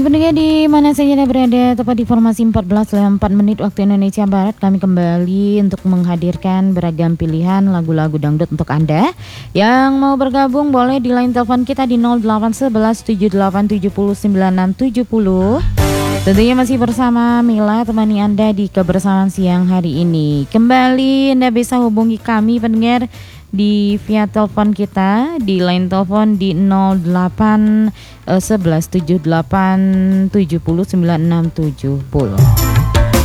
Pendengar di mana saja Anda berada, tepat di formasi 14:04 waktu Indonesia Barat, kami kembali untuk menghadirkan beragam pilihan lagu-lagu dangdut untuk Anda. Yang mau bergabung boleh di line telepon kita di 0811 7870 9670. Tentunya masih bersama Mila, temani Anda di kebersamaan siang hari ini. Kembali Anda bisa hubungi kami pendengar di via telepon kita di line telepon di 08 11 78 70 9670.